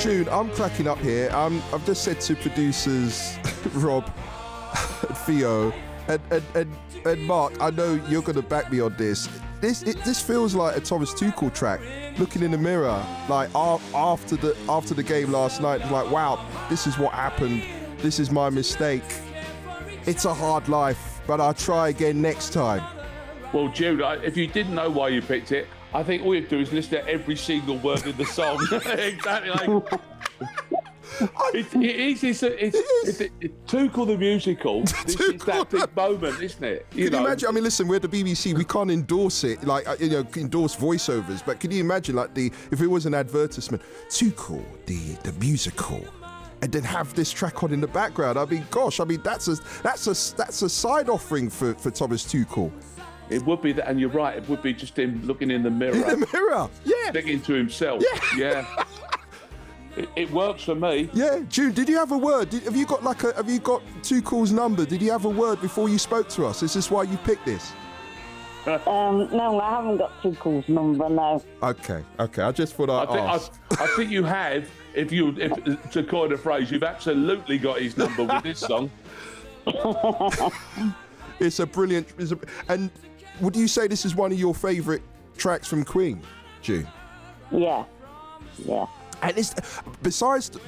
June, I'm cracking up here. I've just said to producers Rob, Theo, and Mark, I know you're going to back me on this. This feels like a Thomas Tuchel track. Looking in the mirror, like after the game last night, it's like, wow, this is what happened. This is my mistake. It's a hard life, but I'll try again next time. Well, Jude, if you didn't know why you picked it, I think all you do is listen to every single word in the song. Exactly. It's Tuchel the musical. This is that big moment, isn't it? Can you imagine? I mean, listen, we're the BBC. We can't endorse it, endorse voiceovers. But can you imagine, if it was an advertisement, Tuchel the musical, and then have this track on in the background? I mean, gosh, that's a side offering for Thomas Tuchel. It would be that, and you're right. It would be just him looking in the mirror. In the mirror, yeah. Thinking to himself, yeah. It works for me. Yeah, June. Did you have a word? Have you got Tuchel's number? Did you have a word before you spoke to us? Is this why you picked this? No, I haven't got Tuchel's number. No. Okay. I just thought I'd ask. I think you have. If to coin a phrase, you've absolutely got his number with this song. It's a brilliant. And would you say this is one of your favourite tracks from Queen, June? Yeah. And it's besides